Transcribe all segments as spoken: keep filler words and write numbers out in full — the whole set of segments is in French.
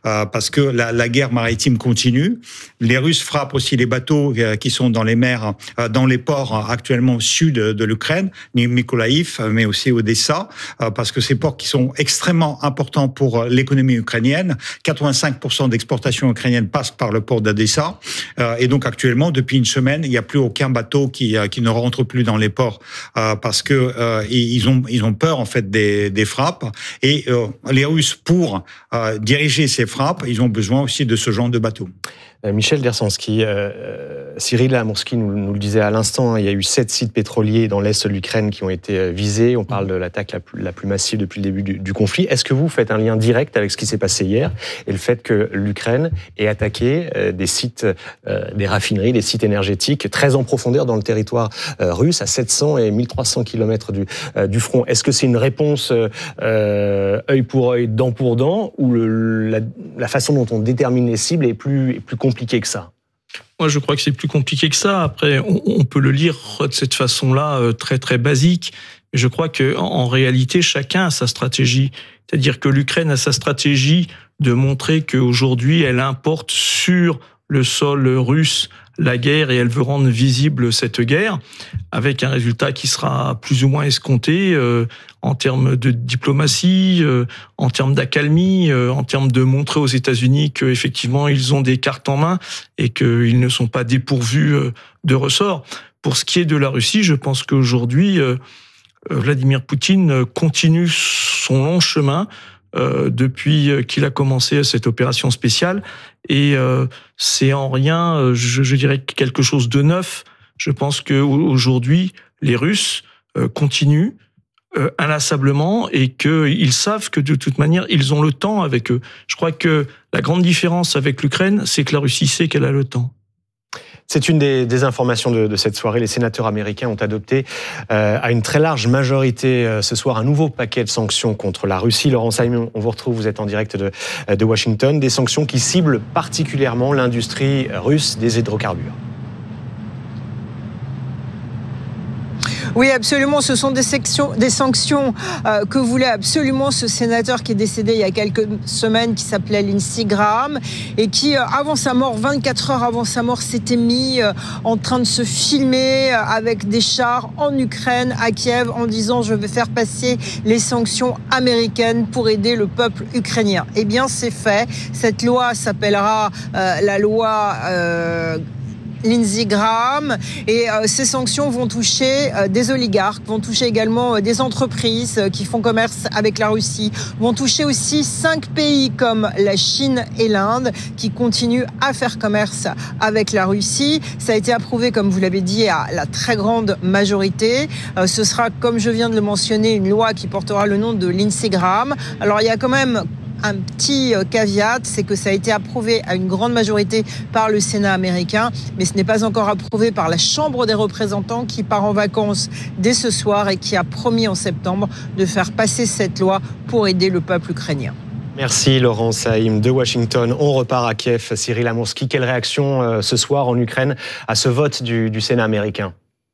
euh, parce que la, la guerre maritime continue. Les Russes frappent aussi les bateaux euh, qui sont dans les mers, euh, dans les ports actuellement au sud de l'Ukraine, Mykolaïv, mais aussi Odessa, euh, parce que ces ports qui sont extrêmement importants pour l'économie ukrainienne. quatre-vingt-cinq pour cent d'exportation ukrainienne passe par le port d'Odessa. Euh, et donc actuellement, depuis une semaine, il n'y a plus aucun bateau qui, euh, qui ne rentre plus dans les ports euh, parce que euh, ils ont ils ont peur en fait des, des frappes. Et euh, les Russes, pour euh, diriger ces frappes, ils ont besoin aussi de ce genre de bateaux. Michel Dersanski, euh, Cyril Amourski nous, nous le disait à l'instant, hein, il y a eu sept sites pétroliers dans l'est de l'Ukraine qui ont été visés. On parle de l'attaque la plus, la plus massive depuis le début du, du conflit. Est-ce que vous faites un lien direct avec ce qui s'est passé hier et le fait que l'Ukraine ait attaqué euh, des sites, euh, des raffineries, des sites énergétiques très en profondeur dans le territoire euh, russe, à sept cents et mille trois cents kilomètres du, euh, du front? Est-ce que c'est une réponse euh, œil pour œil, dent pour dent, ou le, la, la façon dont on détermine les cibles est plus, est plus compliquée que ça? Moi, je crois que c'est plus compliqué que ça. Après, on, on peut le lire de cette façon-là, euh, très très basique. Je crois que en, en réalité, chacun a sa stratégie. C'est-à-dire que l'Ukraine a sa stratégie de montrer qu'aujourd'hui, elle importe sur le sol russe la guerre et elle veut rendre visible cette guerre, avec un résultat qui sera plus ou moins escompté euh, en termes de diplomatie, euh, en termes d'accalmie, euh, en termes de montrer aux États-Unis qu'effectivement ils ont des cartes en main et qu'ils ne sont pas dépourvus euh, de ressorts. Pour ce qui est de la Russie, je pense qu'aujourd'hui, euh, Vladimir Poutine continue son long chemin Euh, depuis qu'il a commencé cette opération spéciale, et euh, c'est en rien, euh, je, je dirais, quelque chose de neuf. Je pense qu'aujourd'hui, les Russes euh, continuent euh, inlassablement et qu'ils savent que de toute manière, ils ont le temps avec eux. Je crois que la grande différence avec l'Ukraine, c'est que la Russie sait qu'elle a le temps. C'est une des, des informations de, de cette soirée. Les sénateurs américains ont adopté euh, à une très large majorité euh, ce soir un nouveau paquet de sanctions contre la Russie. Laurent Saïm, on vous retrouve, vous êtes en direct de, de Washington. Des sanctions qui ciblent particulièrement l'industrie russe des hydrocarbures. Oui, absolument. Ce sont des, sections, des sanctions euh, que voulait absolument ce sénateur qui est décédé il y a quelques semaines, qui s'appelait Lindsey Graham, et qui, euh, avant sa mort, vingt-quatre heures avant sa mort, s'était mis euh, en train de se filmer euh, avec des chars en Ukraine, à Kiev, en disant « je vais faire passer les sanctions américaines pour aider le peuple ukrainien ». Eh bien, c'est fait. Cette loi s'appellera euh, la loi... Euh, Lindsey Graham, et euh, ces sanctions vont toucher euh, des oligarques, vont toucher également euh, des entreprises euh, qui font commerce avec la Russie, vont toucher aussi cinq pays comme la Chine et l'Inde qui continuent à faire commerce avec la Russie. Ça a été approuvé, comme vous l'avez dit, à la très grande majorité. Euh, ce sera, comme je viens de le mentionner, une loi qui portera le nom de Lindsey Graham. Alors il y a quand même un petit caveat, c'est que ça a été approuvé à une grande majorité par le Sénat américain, mais ce n'est pas encore approuvé par la Chambre des représentants qui part en vacances dès ce soir et qui a promis en septembre de faire passer cette loi pour aider le peuple ukrainien. Merci Laurent Saïm de Washington. On repart à Kiev. Cyril Amourski, quelle réaction euh, ce soir en Ukraine à ce vote du, du Sénat américain ?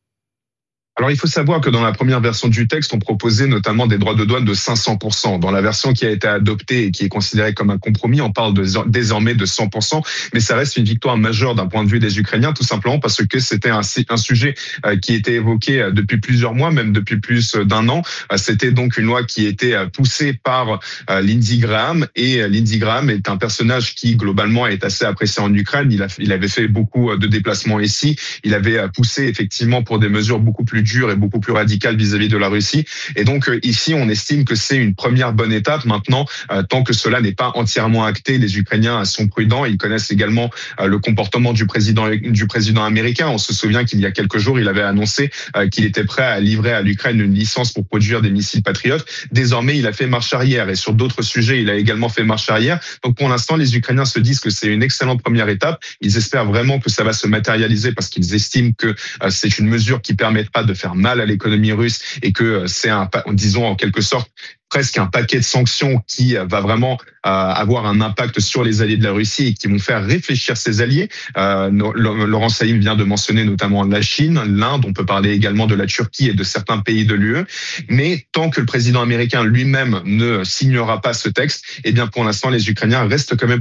Alors, il faut savoir que dans la première version du texte, on proposait notamment des droits de douane de cinq cents pour cent. Dans la version qui a été adoptée et qui est considérée comme un compromis, on parle de, désormais de cent pour cent. Mais ça reste une victoire majeure d'un point de vue des Ukrainiens, tout simplement parce que c'était un, un sujet qui était évoqué depuis plusieurs mois, même depuis plus d'un an. C'était donc une loi qui était poussée par Lindsey Graham. Et Lindsey Graham est un personnage qui, globalement, est assez apprécié en Ukraine. Il, a, il avait fait beaucoup de déplacements ici. Il avait poussé, effectivement, pour des mesures beaucoup plus dur et beaucoup plus radical vis-à-vis de la Russie. Et donc euh, ici, on estime que c'est une première bonne étape. Maintenant, euh, tant que cela n'est pas entièrement acté, les Ukrainiens sont prudents. Ils connaissent également euh, le comportement du président du président américain. On se souvient qu'il y a quelques jours, il avait annoncé euh, qu'il était prêt à livrer à l'Ukraine une licence pour produire des missiles patriotes. Désormais, il a fait marche arrière. Et sur d'autres sujets, il a également fait marche arrière. Donc pour l'instant, les Ukrainiens se disent que c'est une excellente première étape. Ils espèrent vraiment que ça va se matérialiser parce qu'ils estiment que euh, c'est une mesure qui permettra de faire mal à l'économie russe et que c'est un, disons en quelque sorte, presque un paquet de sanctions qui va vraiment euh, avoir un impact sur les alliés de la Russie et qui vont faire réfléchir ses alliés. Euh, Laurent Saïm vient de mentionner notamment la Chine, l'Inde, on peut parler également de la Turquie et de certains pays de l'U E. Mais tant que le président américain lui-même ne signera pas ce texte, eh bien pour l'instant les Ukrainiens restent quand même